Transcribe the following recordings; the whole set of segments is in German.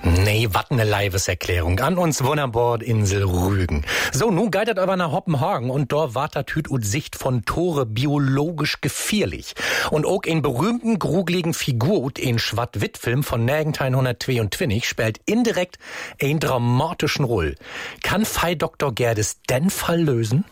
Nee, wat ne Leibeserklärung an uns Wunderbord Insel Rügen. So, nun geitert aber nach Hoppenhagen und dort wartet hüt ut Sicht von Tore biologisch gefährlich. Und auch in berühmten, grugeligen Figur ut in Schwatt-Witt-Film von 1922 spielt indirekt einen dramatischen Roll. Kann Fei Dr. Gerdes den Fall lösen?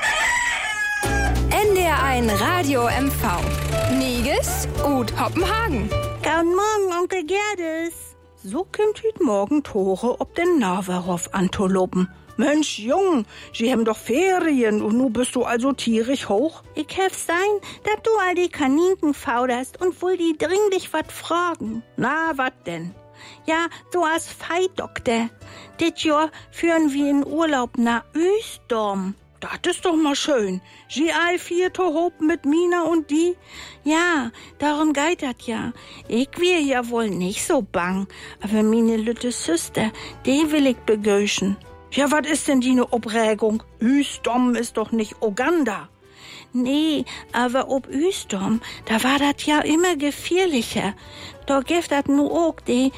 NDR1 Radio MV. Niges ut Hoppenhagen. Guten Morgen, Onkel Gerdes. So kommt hüt morgen Tore ob den Navarov antolopen. Mensch, Jung, Sie haben doch Ferien und nu bist du also tierisch hoch. Ich helf sein, dass du all die Kaninchen fauderst und wohl die dringlich wat fragen. Na, wat denn? Ja, so als Feidoktor. Dit Jahr führen wir in Urlaub nach Ösdorm. Das ist doch mal schön. Sie all vier hob mit Mina und die. Ja, darum geht das ja. Ich wär ja wohl nicht so bang, aber meine lütte Süster, die will ich begöschen. Ja, was ist denn die ne Obregung? Ösdorm ist doch nicht Uganda. Nee, aber ob Ösdorm, da war das ja immer gefährlicher. Da gibt das nur auch die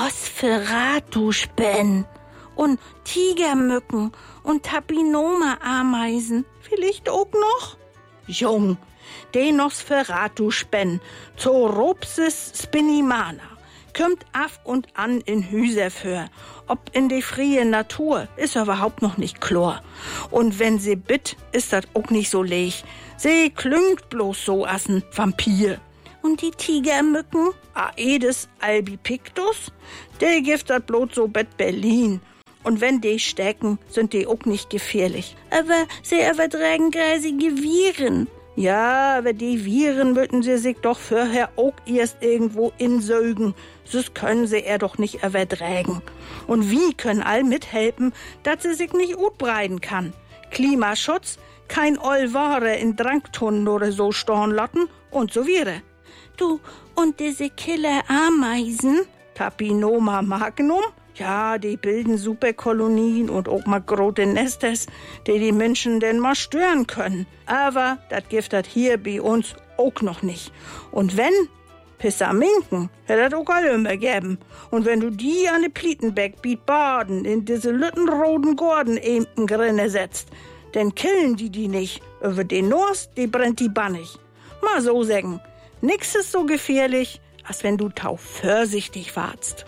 Nosferatu-Spänen und Tigermücken und Tapinoma-Ameisen. Vielleicht auch noch? Jung, die Nosferatu-Spänen, Zoropsis spinimana, kommt af und an in Hüser für. Ob in die frie Natur, ist überhaupt noch nicht klar. Und wenn sie bitt, ist das auch nicht so leg. Sie klüngt bloß so as ein Vampir. Und die Tigermücken, Aedes albipictus, die gibt das bloß so bet Berlin. Und wenn die stecken, sind die auch nicht gefährlich. Aber sie übertragen greisige Viren. Ja, aber die Viren würden sie sich doch vorher auch erst irgendwo insögen. Das können sie doch nicht übertragen. Und wie können all mithelfen, dass sie sich nicht utbreiten kann? Klimaschutz, kein Ollware in Dranktonnen oder so storn lassen und so weiter. Du, und diese Killer-Ameisen, Tapinoma magnum, ja, die bilden Superkolonien und auch mal große Nesters, die Menschen denn mal stören können. Aber das gibt das hier bei uns auch noch nicht. Und wenn, Pissaminken, hätte das auch alle immer geben. Und wenn du die an die Plietenbeck biet baden, in diese lüttenroten Gordon eben grinne setzt, dann killen die nicht. Über den Nors, die brennt die bannig. Mal so sagen, nix ist so gefährlich, als wenn du tau vorsichtig warst.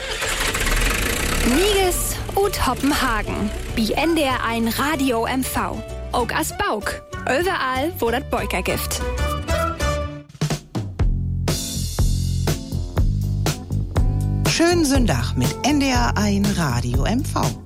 Niges ut Hoppenhagen. Bi NDR1 Radio MV. Auch as Bauk. Überall, wo das Beuker gibt. Schönen Sonntag mit NDR1 Radio MV.